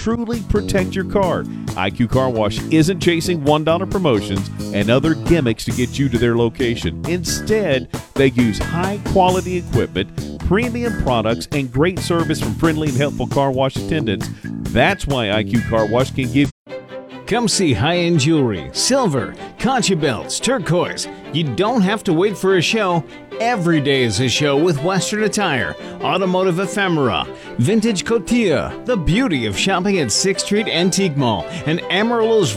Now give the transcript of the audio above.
truly protect your car. IQ Car Wash isn't chasing $1 promotions and other gimmicks to get you to their location. Instead, they use high-quality equipment, premium products, and great service from friendly and helpful car wash attendants. That's why IQ Car Wash can give. Come see high-end jewelry, silver, concha belts, turquoise. You don't have to wait for a show. Every day is a show with Western attire, automotive ephemera, vintage cotilla, the beauty of shopping at 6th Street Antique Mall, and Amarillo's